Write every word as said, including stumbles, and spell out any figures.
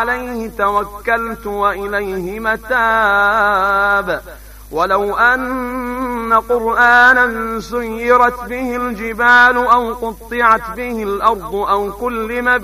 عليه توكلت وإليه متاب. ولو أن قرآنا سيرت به الجبال أو قطعت به الأرض أو كلم